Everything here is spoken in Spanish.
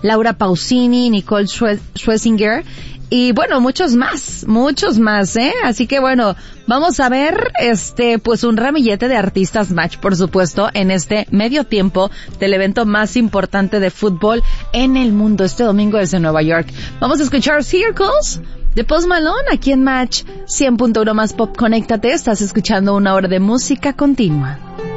Laura Pausini, Nicole Scherzinger, y bueno, muchos más, Así que bueno, vamos a ver, pues un ramillete de artistas Match, por supuesto, en este medio tiempo del evento más importante de fútbol en el mundo, este domingo desde Nueva York. Vamos a escuchar Circles de Post Malone aquí en Match 100.1 más pop. Conéctate, estás escuchando una hora de música continua.